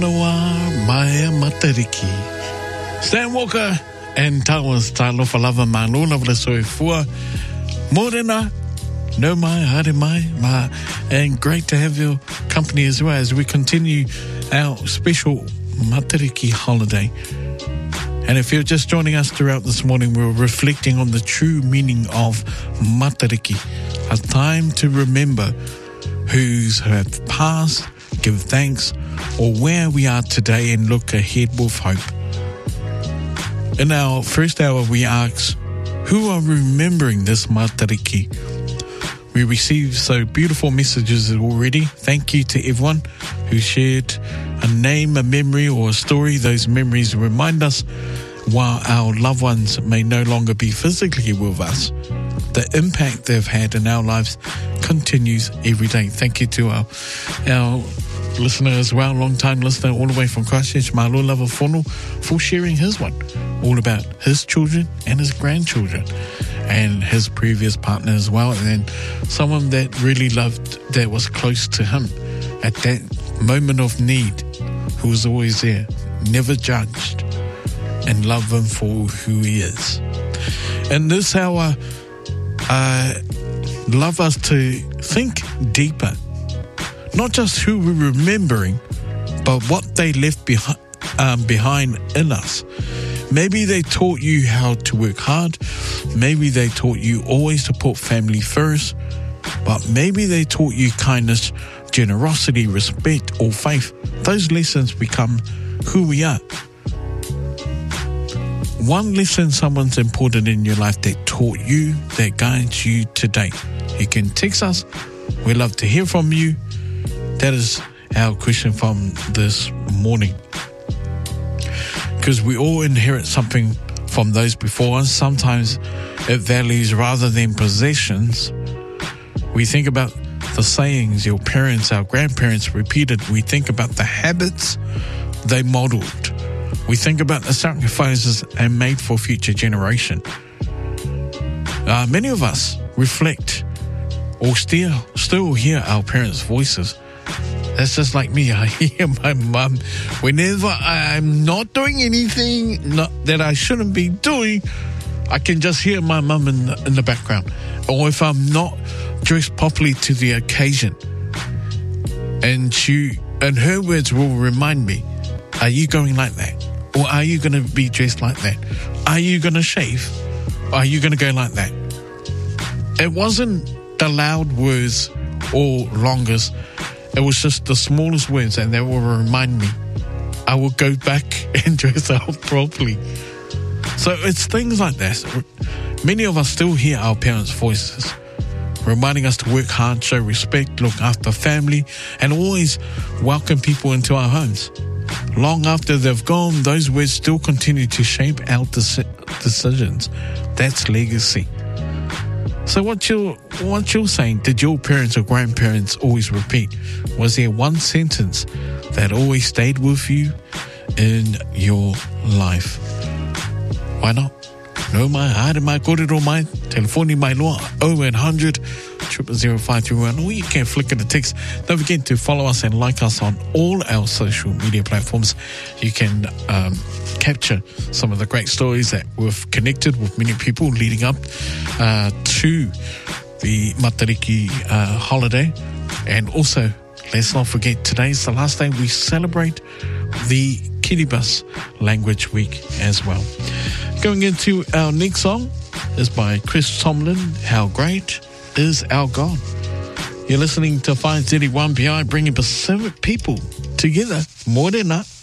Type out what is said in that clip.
Noa Maya Matariki. Stan Walker and Tawas Talofa Lava Malula Soifua Morena. No mai, hare mai, ma, and great to have your company as well as we continue our special Matariki holiday. And if you're just joining us throughout this morning, we're reflecting on the true meaning of Matariki, a time to remember who's have passed, give thanks, or where we are today and look ahead with hope. In our first hour, we ask, who are remembering this Matariki? We received so beautiful messages already. Thank you to everyone who shared a name, a memory, or a story. Those memories remind us, while our loved ones may no longer be physically with us, the impact they've had in our lives continues every day. Thank you to our listener as well, long-time listener all the way from Christchurch, Malo Lava Fono, for sharing his one, all about his children and his grandchildren and his previous partner as well, and then someone that really loved, that was close to him at that moment of need, who was always there, never judged, and loved him for who he is. In this hour, I love us to think deeper, not just who we're remembering, but what they left behind in us. Maybe they taught you how to work hard. Maybe they taught you always to put family first. But maybe they taught you kindness, generosity, respect, or faith. Those lessons become who we are. One lesson someone's important in your life that taught you, that guides you today. You can text us. We'd love to hear from you. That is our question from this morning. Because we all inherit something from those before us. Sometimes it values rather than possessions. We think about the sayings your parents, our grandparents repeated. We think about the habits they modeled. We think about the sacrifices they made for future generation. Many of us reflect or still hear our parents' voices. That's just like me. I hear my mum whenever I'm not doing anything that I shouldn't be doing. I can just hear my mum in the background. Or if I'm not dressed properly to the occasion, and her words will remind me, are you going like that? Or are you going to be dressed like that? Are you going to shave? Or are you going to go like that? It wasn't the loud words or longest. It was just the smallest words, and they will remind me. I will go back and dress up properly. So it's things like that. Many of us still hear our parents' voices, reminding us to work hard, show respect, look after family, and always welcome people into our homes. Long after they've gone, those words still continue to shape our decisions. That's legacy. So what you're saying, did your parents or grandparents always repeat? Was there one sentence that always stayed with you in your life? Why not? No mai, haere mai, kōrero mai, telefoni mai loa, 0800 00531, or you can flick in the text. Don't forget to follow us and like us on all our social media platforms. You can capture some of the great stories that we've connected with many people leading up to the Matariki holiday. And also, let's not forget, today's the last day we celebrate the Kiribati Language Week as well. Going into our next song is by Chris Tomlin, How Great Is Our God. You're listening to 531 PI, bringing Pacific people together. Morena.